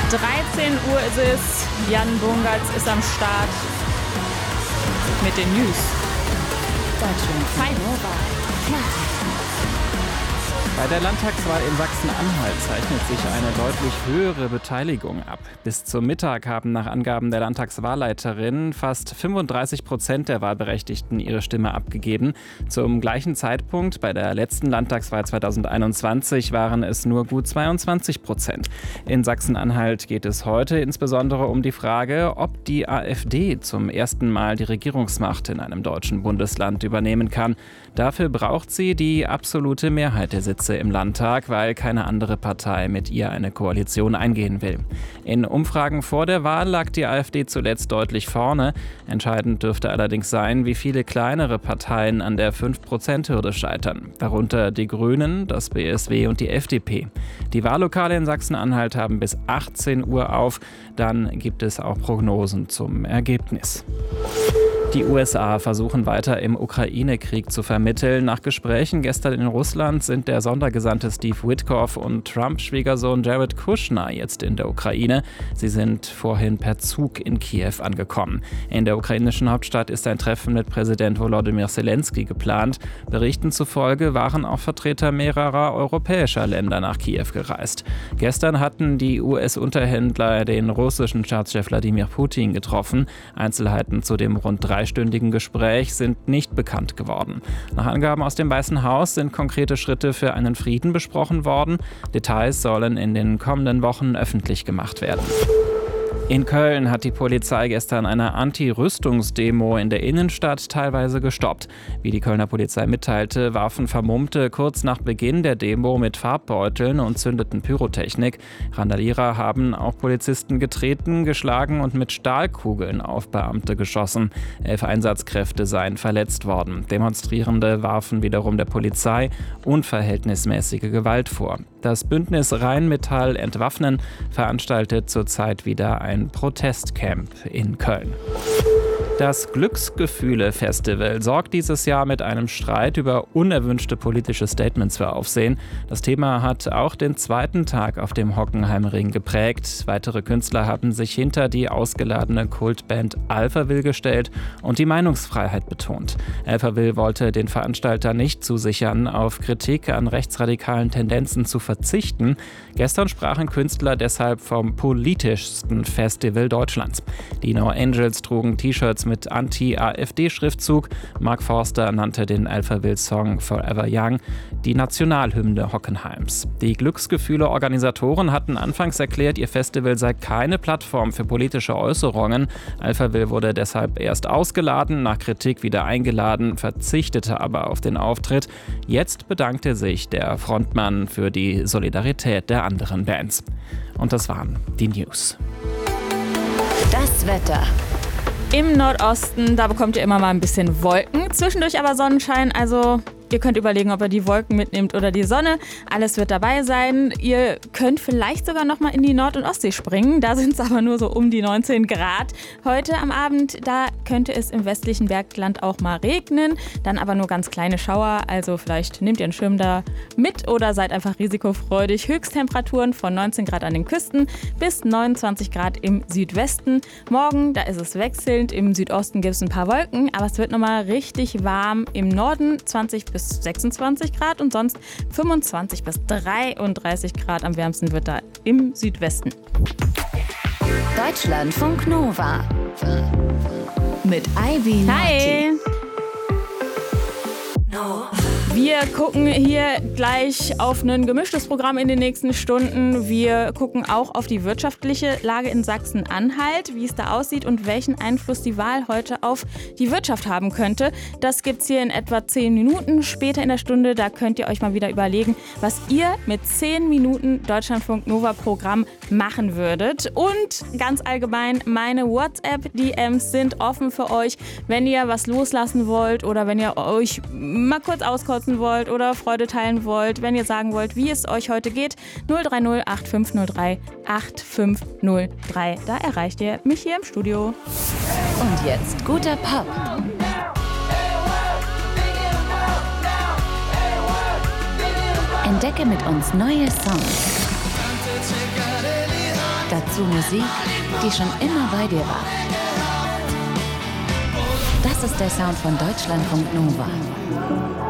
13 Uhr ist es. Jan Bungartz ist am Start mit den News. Deutschland Nova. Bei der Landtagswahl in Sachsen-Anhalt zeichnet sich eine deutlich höhere Beteiligung ab. Bis zum Mittag haben nach Angaben der Landtagswahlleiterin fast 35% der Wahlberechtigten ihre Stimme abgegeben. Zum gleichen Zeitpunkt bei der letzten Landtagswahl 2021 waren es nur gut 22%. In Sachsen-Anhalt geht es heute insbesondere um die Frage, ob die AfD zum ersten Mal die Regierungsmacht in einem deutschen Bundesland übernehmen kann. Dafür braucht sie die absolute Mehrheit der Sitze im Landtag, weil keine andere Partei mit ihr eine Koalition eingehen will. In Umfragen vor der Wahl lag die AfD zuletzt deutlich vorne. Entscheidend dürfte allerdings sein, wie viele kleinere Parteien an der 5%-Hürde scheitern. Darunter die Grünen, das BSW und die FDP. Die Wahllokale in Sachsen-Anhalt haben bis 18 Uhr auf. Dann gibt es auch Prognosen zum Ergebnis. Die USA versuchen weiter im Ukraine-Krieg zu vermitteln. Nach Gesprächen gestern in Russland sind der Sondergesandte Steve Witkoff und Trump-Schwiegersohn Jared Kushner jetzt in der Ukraine. Sie sind vorhin per Zug in Kiew angekommen. In der ukrainischen Hauptstadt ist ein Treffen mit Präsident Volodymyr Zelensky geplant. Berichten zufolge waren auch Vertreter mehrerer europäischer Länder nach Kiew gereist. Gestern hatten die US-Unterhändler den russischen Staatschef Wladimir Putin getroffen. Einzelheiten zu dem rund dreistündigen Gespräch sind nicht bekannt geworden. Nach Angaben aus dem Weißen Haus sind konkrete Schritte für einen Frieden besprochen worden. Details sollen in den kommenden Wochen öffentlich gemacht werden. In Köln hat die Polizei gestern eine Anti-Rüstungs-Demo in der Innenstadt teilweise gestoppt. Wie die Kölner Polizei mitteilte, warfen Vermummte kurz nach Beginn der Demo mit Farbbeuteln und zündeten Pyrotechnik. Randalierer haben auch Polizisten getreten, geschlagen und mit Stahlkugeln auf Beamte geschossen. 11 Einsatzkräfte seien verletzt worden. Demonstrierende warfen wiederum der Polizei unverhältnismäßige Gewalt vor. Das Bündnis Rheinmetall Entwaffnen veranstaltet zurzeit wieder ein Protestcamp in Köln. Das Glücksgefühle-Festival sorgt dieses Jahr mit einem Streit über unerwünschte politische Statements für Aufsehen. Das Thema hat auch den zweiten Tag auf dem Hockenheimring geprägt. Weitere Künstler haben sich hinter die ausgeladene Kultband Alphaville gestellt und die Meinungsfreiheit betont. Alphaville wollte den Veranstalter nicht zusichern, auf Kritik an rechtsradikalen Tendenzen zu verzichten. Gestern sprachen Künstler deshalb vom politischsten Festival Deutschlands. Die No Angels trugen T-Shirts mit Anti-AfD-Schriftzug. Mark Forster nannte den Alphaville-Song Forever Young die Nationalhymne Hockenheims. Die Glücksgefühle-Organisatoren hatten anfangs erklärt, ihr Festival sei keine Plattform für politische Äußerungen. Alphaville wurde deshalb erst ausgeladen, nach Kritik wieder eingeladen, verzichtete aber auf den Auftritt. Jetzt bedankte sich der Frontmann für die Solidarität der anderen Bands. Und das waren die News. Das Wetter. Im Nordosten, da bekommt ihr immer mal ein bisschen Wolken, zwischendurch aber Sonnenschein, also ihr könnt überlegen, ob ihr die Wolken mitnehmt oder die Sonne. Alles wird dabei sein. Ihr könnt vielleicht sogar noch mal in die Nord- und Ostsee springen. Da sind es aber nur so um die 19 Grad. Heute am Abend, da könnte es im westlichen Bergland auch mal regnen. Dann aber nur ganz kleine Schauer. Also vielleicht nehmt ihr einen Schirm da mit oder seid einfach risikofreudig. Höchsttemperaturen von 19 Grad an den Küsten bis 29 Grad im Südwesten. Morgen, da ist es wechselnd. Im Südosten gibt es ein paar Wolken. Aber es wird noch mal richtig warm. Im Norden 20 bis 26 Grad und sonst 25 bis 33 Grad. Am wärmsten wird da im Südwesten. Deutschlandfunk Nova. Mit Ivy Hi! Wir gucken hier gleich auf ein gemischtes Programm in den nächsten Stunden. Wir gucken auch auf die wirtschaftliche Lage in Sachsen-Anhalt, wie es da aussieht und welchen Einfluss die Wahl heute auf die Wirtschaft haben könnte. Das gibt's hier in etwa 10 Minuten. Später in der Stunde, da könnt ihr euch mal wieder überlegen, was ihr mit 10 Minuten Deutschlandfunk Nova Programm machen würdet. Und ganz allgemein, meine WhatsApp-DMs sind offen für euch, wenn ihr was loslassen wollt oder wenn ihr euch mal kurz auskotzen wollt oder Freude teilen wollt, wenn ihr sagen wollt, wie es euch heute geht, 030 8503 8503. Da erreicht ihr mich hier im Studio. Und jetzt guter Pop. Entdecke mit uns neue Songs. Dazu Musik, die schon immer bei dir war. Das ist der Sound von Deutschlandfunk Nova.